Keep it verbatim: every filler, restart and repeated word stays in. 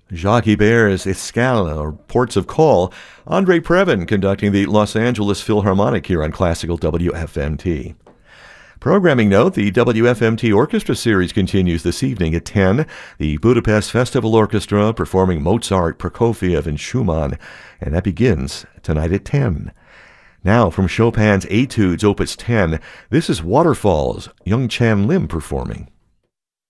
Jacques Iber's Escale, or Ports of Call. Andre Previn conducting the Los Angeles Philharmonic here on Classical W F M T. Programming note, the W F M T Orchestra Series continues this evening at ten. The Budapest Festival Orchestra performing Mozart, Prokofiev, and Schumann, and that begins tonight at ten. Now, from Chopin's Etudes, Opus ten, this is Waterfalls, Young Chan Lim performing.